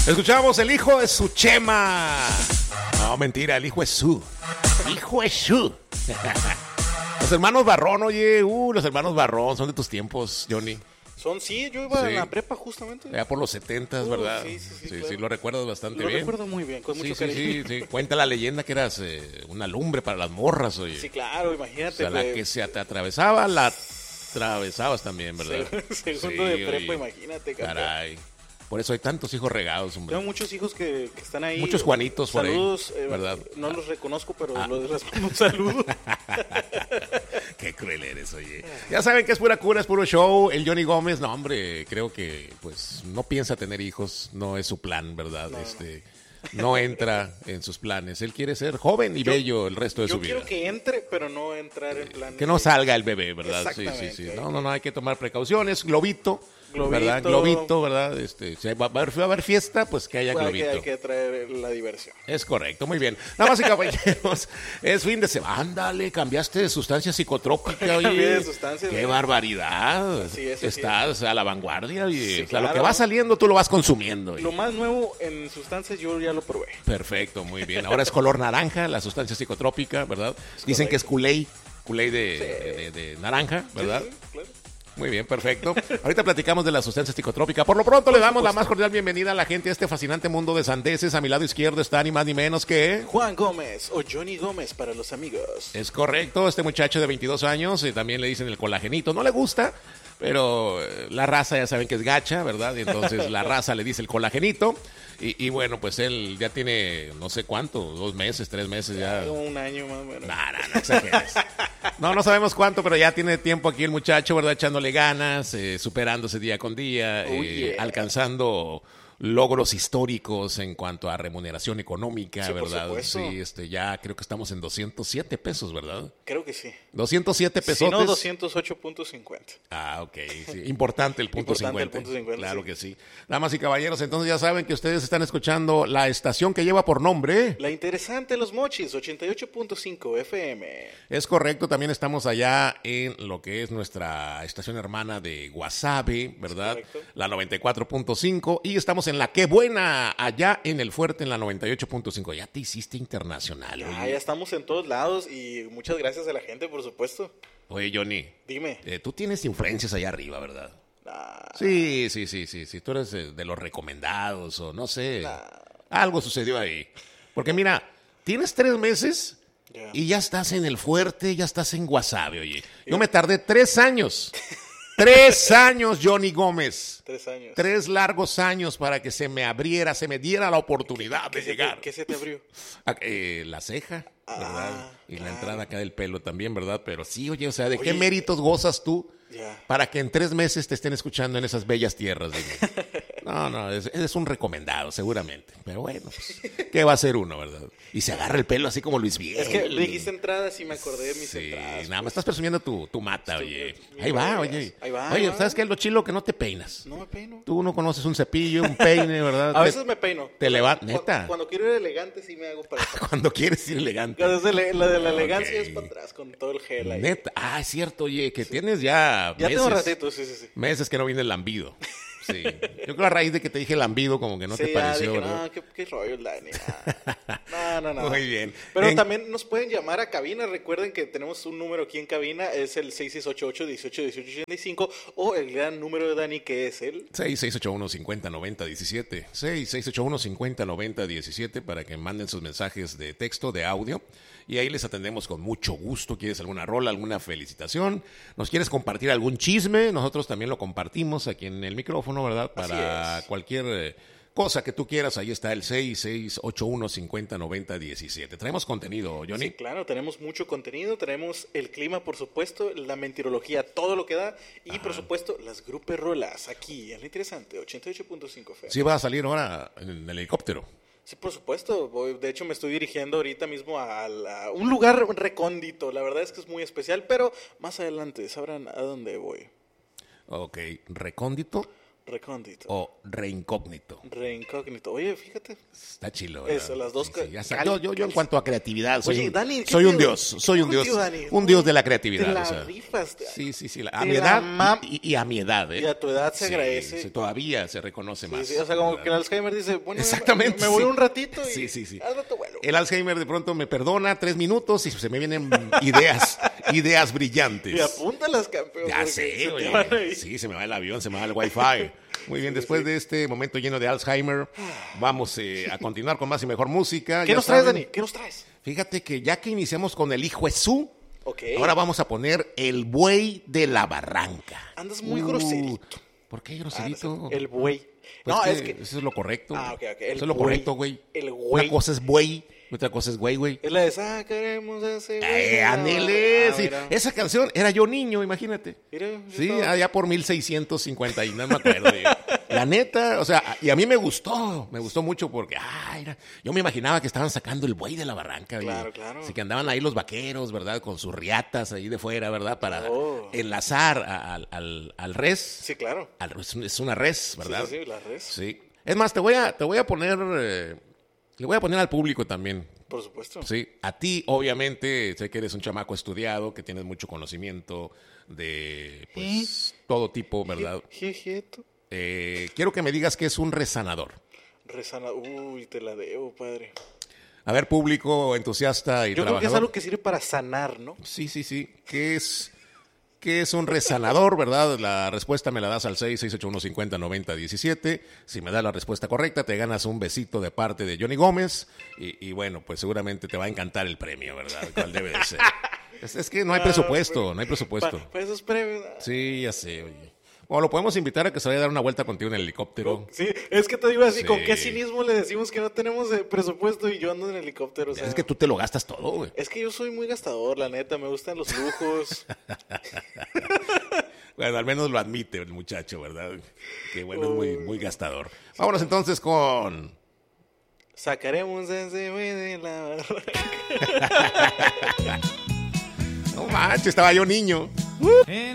Escuchamos El hijo de su Chema. No, mentira, el hijo es su. El hijo es su. Los hermanos Barrón, oye, los hermanos Barrón son de tus tiempos, Johnny. Sí, yo iba a la prepa justamente. Ya por los 70s, ¿verdad? Sí, Claro. Lo recuerdas bastante bien. Lo recuerdo muy bien, con mucho cariño. Sí. Cuenta la leyenda que eras una lumbre para las morras, oye. Sí, claro, imagínate. O sea, la que se te atravesaba, la atravesabas también, ¿verdad? Segundo de prepa, imagínate. Caray. Por eso hay tantos hijos regados, hombre. Tengo muchos hijos que están ahí. Muchos Juanitos por saludos, ahí, ¿verdad? No los reconozco, pero les mando un saludo. Qué cruel eres, oye. Ya saben que es pura cura, es puro show. El Johnny Gómez, no, hombre, creo que pues no piensa tener hijos, no es su plan, ¿verdad? No entra en sus planes. Él quiere ser joven y bello el resto de su vida. Yo quiero que entre, pero no entrar en plan. Que no salga el bebé, ¿verdad? Sí. No, hay que tomar precauciones. Globito. ¿Verdad? Globito, ¿verdad? Si va a haber fiesta, pues que haya globito. Hay que traer la diversión. Es correcto, muy bien. Damas y caballeros, es fin de semana. Ándale, cambiaste de sustancia psicotrópica, oye. Cambié de sustancia. ¡Qué barbaridad! Así es. Estás a la vanguardia, oye. Sí, o sea, claro. lo que va saliendo tú lo vas consumiendo. Oye. Lo más nuevo en sustancias yo ya lo probé. Perfecto, muy bien. Ahora es color naranja, la sustancia psicotrópica, ¿verdad? Dicen que es Kool-Aid de naranja, ¿verdad? Sí, claro. Muy bien, perfecto. Ahorita platicamos de la sustancia psicotrópica. Por lo pronto le damos la más cordial bienvenida a la gente a este fascinante mundo de sandeces. A mi lado izquierdo está ni más ni menos que... Juan Gómez o Johnny Gómez para los amigos. Es correcto, este muchacho de 22 años, también le dicen el colagenito. No le gusta, pero la raza ya saben que es gacha, ¿verdad? Y entonces la raza le dice el colagenito. Y bueno, pues él ya tiene no sé cuánto, 2 meses, 3 meses ya. Un año más o menos. No exageres. No sabemos cuánto, pero ya tiene tiempo aquí el muchacho, ¿verdad? Echándole ganas, superándose día con día, alcanzando logros históricos en cuanto a remuneración económica, sí, ¿verdad? Por supuesto. Sí, ya creo que estamos en 207 pesos, ¿verdad? Creo que sí. 207 pesos. Si no, 208.50. Ah, ok. Sí. Importante el punto 50. Claro que sí. Damas y caballeros, entonces ya saben que ustedes están escuchando la estación que lleva por nombre... La interesante Los Mochis, 88.5 FM. Es correcto, también estamos allá en lo que es nuestra estación hermana de Guasave, ¿verdad? La 94.5 y estamos en La Qué Buena, allá en El Fuerte, en la 98.5. Ya te hiciste internacional. Ya estamos en todos lados y muchas gracias a la gente, por supuesto. Oye, Johnny. Dime. Tú tienes influencias allá arriba, ¿verdad? Nah. Sí. Tú eres de los recomendados o no sé. Nah. Algo sucedió ahí. Porque mira, tienes 3 meses y ya estás en El Fuerte, ya estás en Guasave, oye. Yo me tardé 3 años. 3 años, Johnny Gómez. 3 años. 3 largos años para que se me diera la oportunidad de llegar. ¿Qué se te abrió? La ceja, ¿verdad? Y la entrada acá del pelo también, ¿verdad? Pero sí, oye, o sea, ¿de qué méritos gozas tú para que en 3 meses te estén escuchando en esas bellas tierras? No, es un recomendado, seguramente. Pero bueno, pues, ¿qué va a hacer uno, verdad? Y se agarra el pelo así como Luis Miguel. Es que dijiste entradas y me acordé de mis entradas. Sí, nada más estás presumiendo tu mata, oye. Ahí va, oye. Oye, ¿sabes qué es lo chilo? Que no te peinas. No me peino. Tú no conoces un cepillo, un peine, ¿verdad? A veces me peino. Te levantas, neta. Cuando quiero ir elegante sí me hago para atrás. Cuando quieres ir elegante. La de la elegancia es para atrás, con todo el gel ahí. Neta. Es cierto, oye, que tienes ya meses. Ya tengo ratito, sí. Meses que no viene el lambido. Sí. Yo creo a raíz de que te dije lambido, como que no te pareció, dije, ¿verdad? No, qué rollo, Dani. No. Muy bien. Pero también nos pueden llamar a cabina. Recuerden que tenemos un número aquí en cabina. Es el 6688-181885 o el gran número de Dani, que es el 6681-509017. 6681-509017 para que manden sus mensajes de texto, de audio. Y ahí les atendemos con mucho gusto. ¿Quieres alguna rola, alguna felicitación? ¿Nos quieres compartir algún chisme? Nosotros también lo compartimos aquí en el micrófono, ¿verdad? Para cualquier cosa que tú quieras, ahí está el 6681-509017. Traemos contenido, Johnny. Sí, claro, tenemos mucho contenido. Tenemos el clima, por supuesto, la mentirología, todo lo que da. Y, por supuesto, las gruperrolas aquí, en lo interesante, 88.5 FM. Sí, va a salir ahora en el helicóptero. Sí, por supuesto. De hecho, me estoy dirigiendo ahorita mismo a un lugar recóndito. La verdad es que es muy especial, pero más adelante sabrán a dónde voy. Ok, recóndito. Recóndito. o reincógnito. Reincógnito. Oye, fíjate. Está chilo. Eso, las dos. Sí, yo en cuanto a creatividad soy, Oye, Dani, soy un dios. Soy un dios. Dani? Un dios de la creatividad. Te la o sea. rifas. Sí. A mi edad y a mi edad. Y a tu edad se agradece. Sí, todavía se reconoce más. Sí, o sea, como que el Alzheimer dice, bueno, exactamente. Me voy un ratito y sí. al rato vuelo. El Alzheimer de pronto me perdona 3 minutos y se me vienen ideas brillantes. Y apúntalas, campeón. Ya sé, oye. Sí, se me va el avión, se me va el wifi. Muy bien, después de este momento lleno de Alzheimer, vamos a continuar con más y mejor música. ¿Qué nos traes, Dani? ¿Qué nos traes? Fíjate que ya que iniciamos con el Hijo Jesús, okay, ahora vamos a poner el Buey de la Barranca. Andas muy groserito. ¿Por qué groserito? El buey. Pues no, que es que... eso es lo correcto. Ok. Eso es lo correcto, güey. El güey. Una cosa es buey, otra cosa es güey. Es la de sacaremos a ese güey. Anele, sí. Mira. Esa canción era yo niño, imagínate. Mira, sí, allá por 1650 y no me acuerdo. La neta, o sea, y a mí me gustó mucho porque, yo me imaginaba que estaban sacando el Buey de la Barranca. Claro. Así que andaban ahí los vaqueros, ¿verdad? Con sus riatas ahí de fuera, ¿verdad? Para enlazar al res. Sí, claro. Es una res, ¿verdad? Sí, la res. Sí. Es más, te voy a poner, le voy a poner al público también. Por supuesto. Sí, a ti obviamente sé que eres un chamaco estudiado, que tienes mucho conocimiento de pues todo tipo, ¿verdad? Quiero que me digas qué es un resanador. Uy, te la debo, padre. A ver, público entusiasta y yo trabajador. Creo que es algo que sirve para sanar, ¿no? Sí. ¿Qué es un resanador, verdad? La respuesta me la das al 681509017. Si me das la respuesta correcta, te ganas un besito de parte de Johnny Gómez. Y bueno, pues seguramente te va a encantar el premio, ¿verdad? ¿Cuál debe de ser? Es que no hay presupuesto, Para esos premios. Sí, ya sé, oye. Bueno, lo podemos invitar a que se vaya a dar una vuelta contigo en el helicóptero. Sí, es que te digo así, ¿con qué cinismo le decimos que no tenemos presupuesto y yo ando en el helicóptero? O sea, es que tú te lo gastas todo, güey. Es que yo soy muy gastador, la neta, me gustan los lujos. Bueno, al menos lo admite el muchacho, ¿verdad? Que bueno, es muy, muy gastador. Vámonos entonces con... Sacaremos ese güey de la... No manches, estaba yo niño.